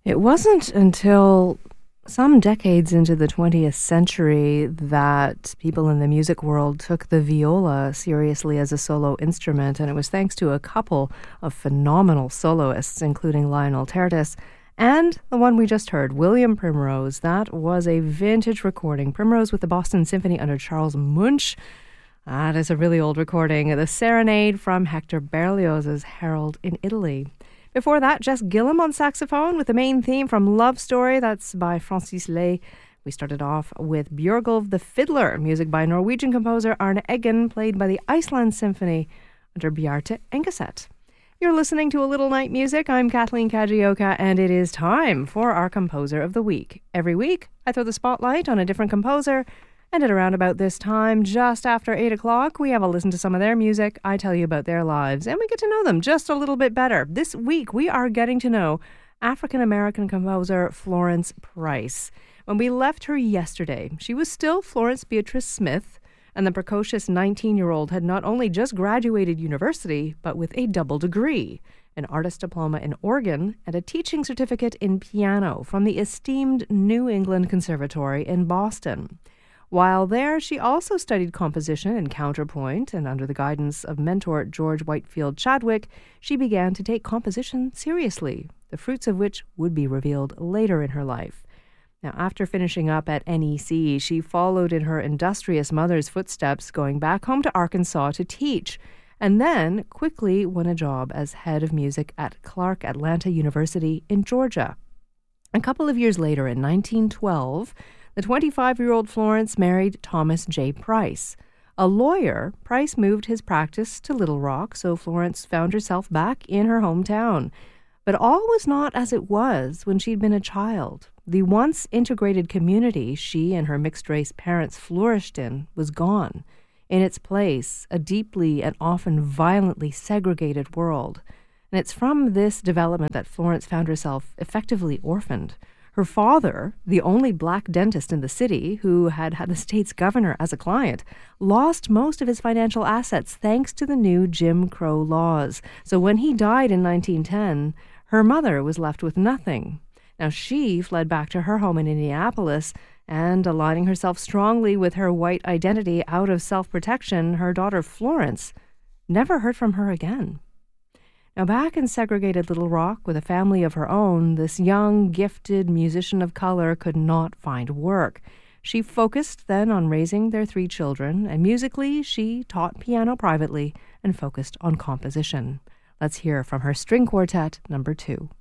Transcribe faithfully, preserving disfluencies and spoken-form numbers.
It wasn't until some decades into the twentieth century that people in the music world took the viola seriously as a solo instrument, and it was thanks to a couple of phenomenal soloists, including Lionel Tertis and the one we just heard, William Primrose. That was a vintage recording. Primrose with the Boston Symphony under Charles Munch. That is a really old recording. The Serenade from Hector Berlioz's Harold in Italy. Before that, Jess Gillum on saxophone with the main theme from Love Story. That's by Francis Lay. We started off with Björgulf the Fiddler, music by Norwegian composer Arne Eggen, played by the Iceland Symphony under Bjarte Engeset. You're listening to A Little Night Music. I'm Kathleen Kajioka, and it is time for our Composer of the Week. Every week, I throw the spotlight on a different composer, and at around about this time, just after eight o'clock, we have a listen to some of their music. I tell you about their lives, and we get to know them just a little bit better. This week, we are getting to know African-American composer Florence Price. When we left her yesterday, she was still Florence Beatrice Smith, and the precocious nineteen-year-old had not only just graduated university, but with a double degree, an artist diploma in organ and a teaching certificate in piano from the esteemed New England Conservatory in Boston. While there, she also studied composition and counterpoint, and under the guidance of mentor George Whitefield Chadwick, she began to take composition seriously, the fruits of which would be revealed later in her life. Now, after finishing up at N E C, she followed in her industrious mother's footsteps, going back home to Arkansas to teach, and then quickly won a job as head of music at Clark Atlanta University in Georgia. A couple of years later, in nineteen twelve, the twenty-five-year-old Florence married Thomas J. Price. A lawyer, Price moved his practice to Little Rock, so Florence found herself back in her hometown. But all was not as it was when she'd been a child. The once integrated community she and her mixed-race parents flourished in was gone. In its place, a deeply and often violently segregated world. And it's from this development that Florence found herself effectively orphaned. Her father, the only black dentist in the city who had had the state's governor as a client, lost most of his financial assets thanks to the new Jim Crow laws. So when he died in nineteen ten, her mother was left with nothing. Now she fled back to her home in Indianapolis, and aligning herself strongly with her white identity out of self-protection, her daughter Florence never heard from her again. Now, back in segregated Little Rock with a family of her own, this young, gifted musician of color could not find work. She focused then on raising their three children, and musically, she taught piano privately and focused on composition. Let's hear from her string quartet number two.